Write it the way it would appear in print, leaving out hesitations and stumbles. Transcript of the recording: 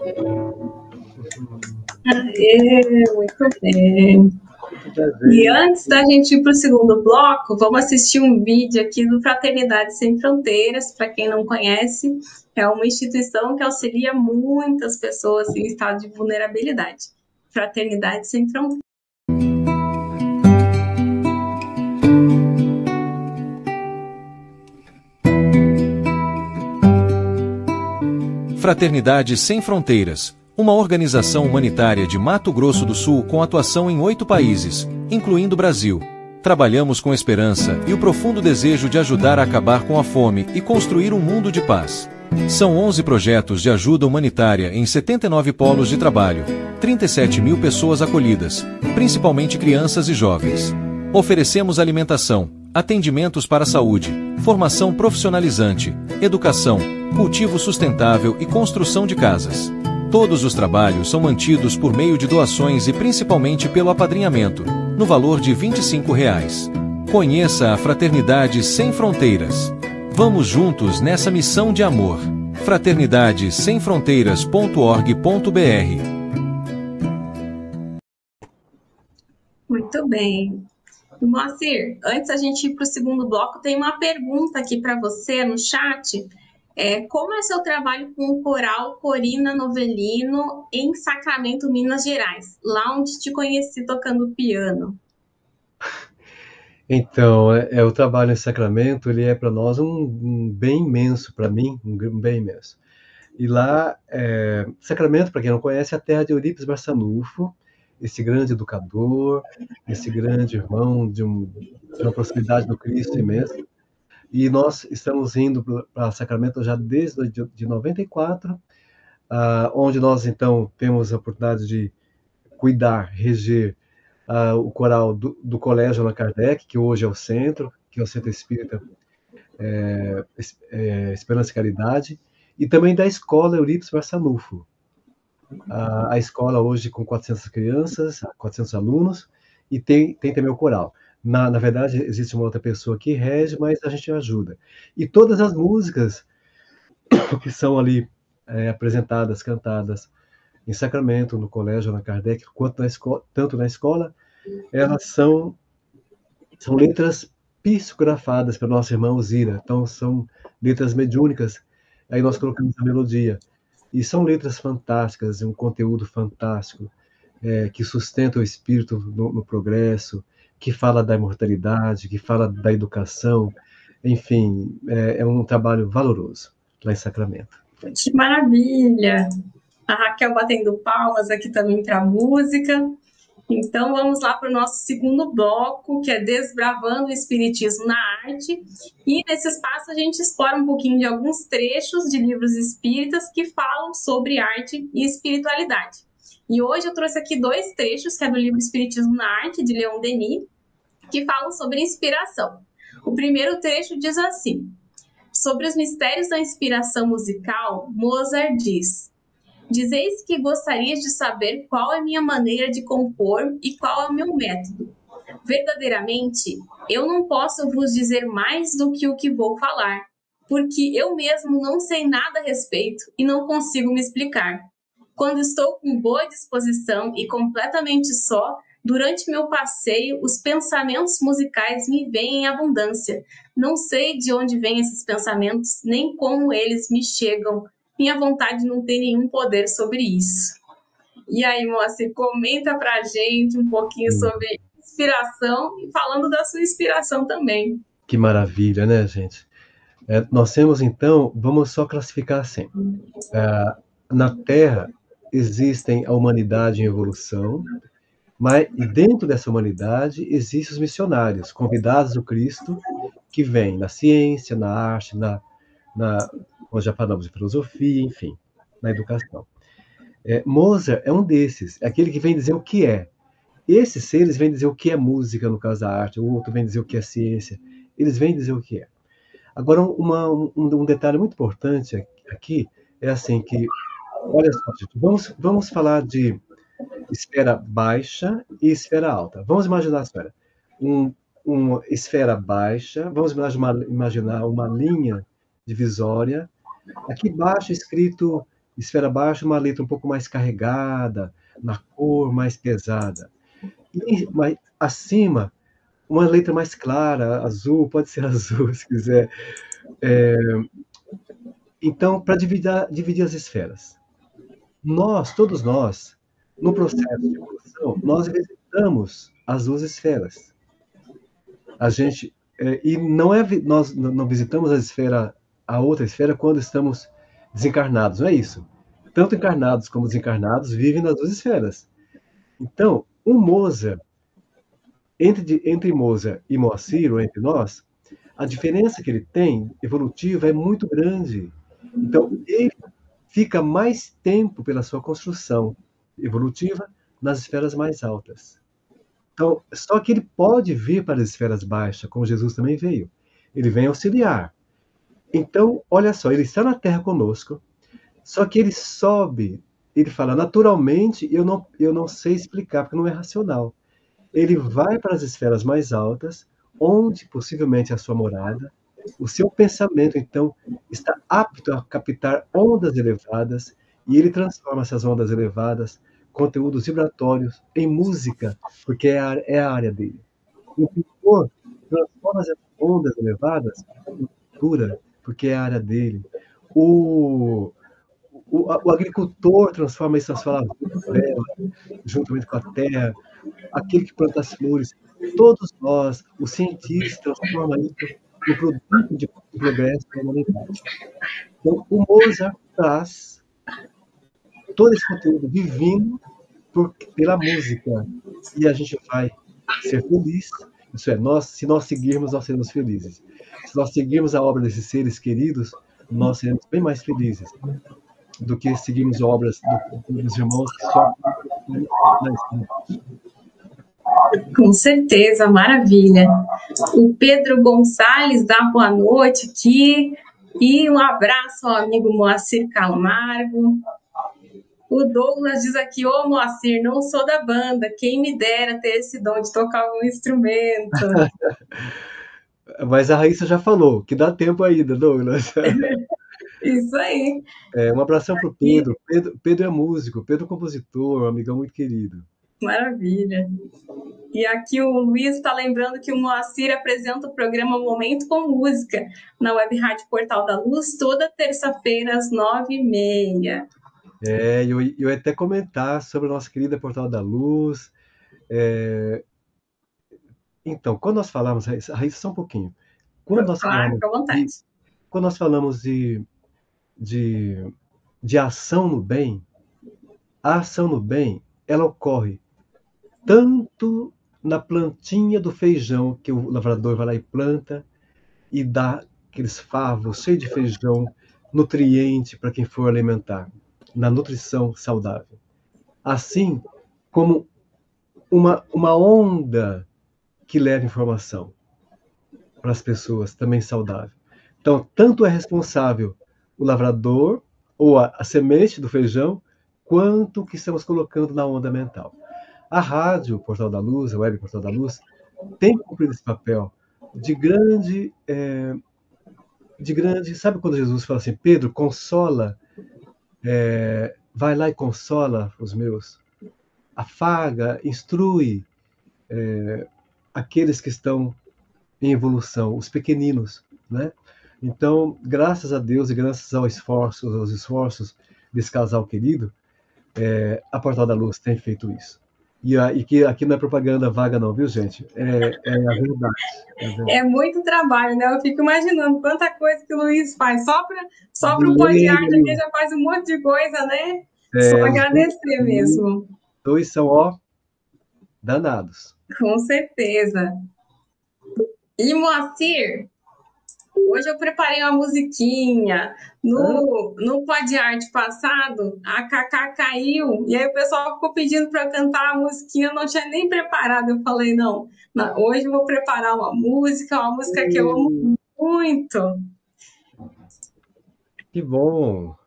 Muito bem. E antes da gente ir para o segundo bloco, vamos assistir um vídeo aqui do Fraternidade Sem Fronteiras. Para quem não conhece, é uma instituição que auxilia muitas pessoas em estado de vulnerabilidade. Fraternidade Sem Fronteiras. Fraternidade Sem Fronteiras, uma organização humanitária de Mato Grosso do Sul com atuação em 8 países, incluindo o Brasil. Trabalhamos com esperança e o profundo desejo de ajudar a acabar com a fome e construir um mundo de paz. São 11 projetos de ajuda humanitária em 79 polos de trabalho, 37 mil pessoas acolhidas, principalmente crianças e jovens. Oferecemos alimentação, atendimentos para a saúde, formação profissionalizante, educação, cultivo sustentável e construção de casas. Todos os trabalhos são mantidos por meio de doações e principalmente pelo apadrinhamento, no valor de R$ 25. Conheça a Fraternidade Sem Fronteiras. Vamos juntos nessa missão de amor. fraternidadesemfronteiras.org.br. Muito bem. Moacir, antes da gente ir para o segundo bloco, tem uma pergunta aqui para você no chat. Como é seu trabalho com o coral Corina Novelino em Sacramento, Minas Gerais? Lá onde te conheci tocando piano. Então, o trabalho em Sacramento, ele é para nós um bem imenso, para mim, um bem imenso. E lá, Sacramento, para quem não conhece, é a terra de Eurípides Barçanufo, esse grande educador, esse grande irmão de uma proximidade do Cristo imensa. E nós estamos indo para Sacramento já desde de 94, onde nós, então, temos a oportunidade de cuidar, reger o coral do Colégio Allan Kardec, que hoje é o centro, que é o Centro Espírita Esperança e Caridade, e também da Escola Eurípides Barçanufo. A escola hoje com 400 crianças, 400 alunos, e tem também o coral. Na verdade, existe uma outra pessoa que rege, mas a gente ajuda. E todas as músicas que são ali apresentadas, cantadas em Sacramento, no Colégio Allan Kardec, tanto na escola, elas são letras psicografadas pela nossa irmã Uzira. Então, são letras mediúnicas. Aí nós colocamos a melodia. E são letras fantásticas, um conteúdo fantástico, que sustenta o espírito no progresso, que fala da imortalidade, que fala da educação. Enfim, é um trabalho valoroso lá em Sacramento. Que maravilha! A Raquel batendo palmas aqui também para a música. Então, vamos lá para o nosso segundo bloco, que é Desbravando o Espiritismo na Arte. E nesse espaço a gente explora um pouquinho de alguns trechos de livros espíritas que falam sobre arte e espiritualidade. E hoje eu trouxe aqui 2 trechos, que é do livro Espiritismo na Arte, de Leon Denis, que falam sobre inspiração. O primeiro trecho diz assim: sobre os mistérios da inspiração musical, Mozart diz: dizeis que gostarias de saber qual é a minha maneira de compor e qual é o meu método. Verdadeiramente, eu não posso vos dizer mais do que o que vou falar, porque eu mesmo não sei nada a respeito e não consigo me explicar. Quando estou com boa disposição e completamente só, durante meu passeio, os pensamentos musicais me vêm em abundância. Não sei de onde vêm esses pensamentos, nem como eles me chegam. Minha vontade não tem nenhum poder sobre isso. E aí, Moacir, comenta pra gente um pouquinho sobre inspiração e falando da sua inspiração também. Que maravilha, né, gente? Nós temos, então, vamos só classificar assim. Na Terra existem a humanidade em evolução, mas dentro dessa humanidade existem os missionários, convidados do Cristo, que vêm na ciência, na arte, nós já falamos de filosofia, enfim, na educação. Mozart é um desses, é aquele que vem dizer o que é. Esses seres vêm dizer o que é música, no caso da arte, o outro vem dizer o que é ciência. Eles vêm dizer o que é. Agora, um detalhe muito importante aqui é assim que, olha só, gente, vamos falar de esfera baixa e esfera alta. Vamos imaginar a esfera. Uma esfera baixa, vamos imaginar uma linha divisória. Aqui embaixo escrito Esfera baixa, uma letra um pouco mais carregada, na cor mais pesada. E mas acima, uma letra mais clara, azul, pode ser azul se quiser. Então, para dividir as esferas. Todos nós, no processo de evolução, nós visitamos as duas esferas. A gente, e não é, nós não visitamos a outra esfera quando estamos desencarnados, não é isso. Tanto encarnados como desencarnados vivem nas duas esferas. Então, o Mozart, entre Mozart e Moacir, ou entre nós, a diferença que ele tem, evolutiva, é muito grande. Então, ele fica mais tempo pela sua construção evolutiva nas esferas mais altas. Então, só que ele pode vir para as esferas baixas, como Jesus também veio. Ele vem auxiliar. Então, olha só, ele está na Terra conosco, só que ele sobe, ele fala, naturalmente, eu não sei explicar, porque não é racional. Ele vai para as esferas mais altas, onde possivelmente é a sua morada. O seu pensamento, então, está apto a captar ondas elevadas, e ele transforma essas ondas elevadas, conteúdos vibratórios, em música, porque é a área dele. O pintor transforma essas ondas elevadas em pintura, porque é a área dele. O, o agricultor transforma isso na sua lavoura, juntamente com a terra. Aquele que planta as flores. Todos nós, os cientistas, transformam isso no produto de progresso da humanidade. Então, o Mozart traz todo esse conteúdo divino pela música. E a gente vai ser feliz. Isso é, se nós seguirmos, nós seremos felizes. Se nós seguirmos a obra desses seres queridos, nós seremos bem mais felizes do que seguirmos obras dos irmãos que só Com certeza, maravilha. O Pedro Gonçalves dá boa noite aqui. E um abraço ao amigo Moacir Camargo. O Douglas diz aqui, ô Moacir, não sou da banda, quem me dera ter esse dom de tocar algum instrumento. Mas a Raíssa já falou, que dá tempo ainda, Douglas. Isso aí. Um abração para o Pedro. Pedro é músico, Pedro é compositor, um amigão muito querido. Maravilha. E aqui o Luiz está lembrando que o Moacir apresenta o programa Momento com Música na Web Rádio Portal da Luz, toda terça-feira às 9h30. Eu ia até comentar sobre a nossa querida Portal da Luz. Então, quando nós falamos, Raíssa, só um pouquinho. Quando nós falamos de ação no bem, a ação no bem, ela ocorre tanto na plantinha do feijão, que o lavrador vai lá e planta, e dá aqueles favos cheios de feijão, nutriente para quem for alimentar, na nutrição saudável. Assim como uma onda que leva informação para as pessoas, também saudável. Então, tanto é responsável o lavrador, ou a semente do feijão, quanto o que estamos colocando na onda mental. A rádio Portal da Luz, a web Portal da Luz, tem cumprido esse papel de grande, sabe quando Jesus fala assim, Pedro, consola, vai lá e consola os meus, afaga, instrui aqueles que estão em evolução, os pequeninos, né? Então, graças a Deus e graças aos esforços desse casal querido, a Portal da Luz tem feito isso. E que aqui não é propaganda vaga não, viu, gente? É a verdade. É muito trabalho, né? Eu fico imaginando quanta coisa que o Luiz faz. Só para o Podiarte aqui já faz um monte de coisa, né? Só agradecer mesmo. Dois são, danados. Com certeza. E Moacir, hoje eu preparei uma musiquinha. No Podiarte passado, a Cacá caiu, e aí o pessoal ficou pedindo para eu cantar a musiquinha, eu não tinha nem preparado. Eu falei, não, hoje eu vou preparar uma música que eu amo muito. Que bom!